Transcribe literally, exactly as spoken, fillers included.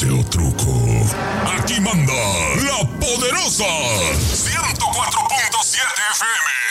pase o truco. Aquí manda la poderosa ciento cuatro punto siete F M.